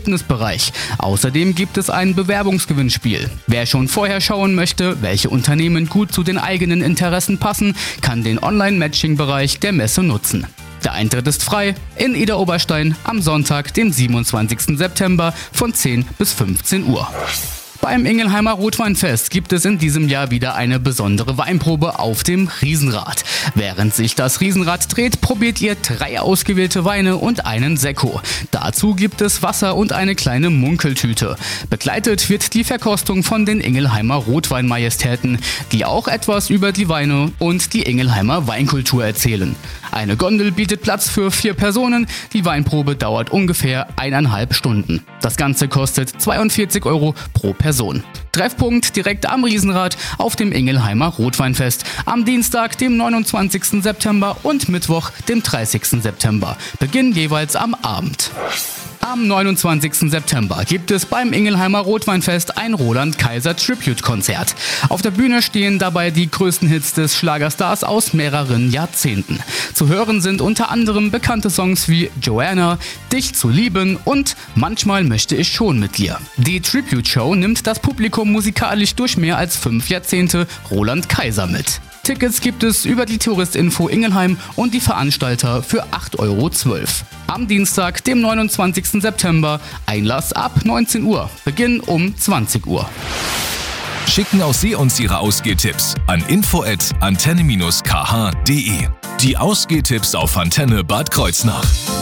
Fitnessbereich. Außerdem gibt es ein Bewerbungsgewinnspiel. Wer schon vorher schauen möchte, welche Unternehmen gut zu den eigenen Interessen passen, kann den Online-Matching-Bereich der Messe nutzen. Der Eintritt ist frei in Idar-Oberstein am Sonntag, dem 27. September von 10 bis 15 Uhr. Beim Ingelheimer Rotweinfest gibt es in diesem Jahr wieder eine besondere Weinprobe auf dem Riesenrad. Während sich das Riesenrad dreht, probiert ihr 3 ausgewählte Weine und einen Sekko. Dazu gibt es Wasser und eine kleine Munkeltüte. Begleitet wird die Verkostung von den Ingelheimer Rotweinmajestäten, die auch etwas über die Weine und die Ingelheimer Weinkultur erzählen. Eine Gondel bietet Platz für 4 Personen. Die Weinprobe dauert ungefähr 1,5 Stunden. Das Ganze kostet 42 € pro Person. Treffpunkt direkt am Riesenrad auf dem Ingelheimer Rotweinfest am Dienstag, dem 29. September und Mittwoch, dem 30. September. Beginn jeweils am Abend. Am 29. September gibt es beim Ingelheimer Rotweinfest ein Roland Kaiser Tribute-Konzert. Auf der Bühne stehen dabei die größten Hits des Schlagerstars aus mehreren Jahrzehnten. Zu hören sind unter anderem bekannte Songs wie Joanna, Dich zu lieben und Manchmal möchte ich schon mit dir. Die Tribute-Show nimmt das Publikum musikalisch durch mehr als 5 Jahrzehnte Roland Kaiser mit. Tickets gibt es über die Touristinfo Ingelheim und die Veranstalter für 8,12 €. Am Dienstag, dem 29. September, Einlass ab 19 Uhr, Beginn um 20 Uhr. Schicken auch Sie uns Ihre Ausgehtipps an info@antenne-kh.de. Die Ausgehtipps auf Antenne Bad Kreuznach.